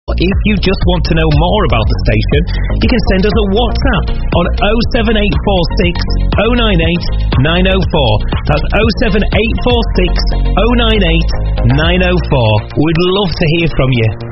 If you just want to know more about the station, you can send us a WhatsApp on 07846 098 904. That's 07846 098 904. We'd love to hear from you.